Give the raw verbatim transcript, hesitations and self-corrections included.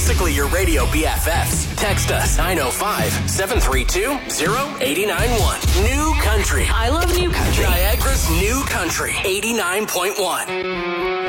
basically your radio B F Fs. Text us nine oh five, seven three two, oh eight nine one. New Country. I love New Country. Niagara's New Country eighty-nine point one.